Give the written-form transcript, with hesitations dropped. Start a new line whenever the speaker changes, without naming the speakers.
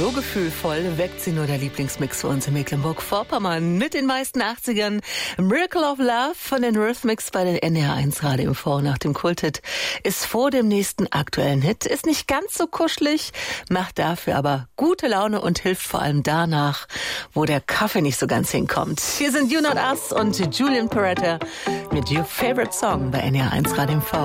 So gefühlvoll weckt sie nur der Lieblingsmix für uns in Mecklenburg-Vorpommern mit den meisten 80ern. Miracle of Love von den Rhythmics bei den NDR1 Radio im Vor- nach dem Kulthit ist vor dem nächsten aktuellen Hit. Ist nicht ganz so kuschelig, macht dafür aber gute Laune und hilft vor allem danach, wo der Kaffee nicht so ganz hinkommt. Hier sind You Not Us und Julian Peretta mit Your Favorite Song bei NDR1 Radio im Vor.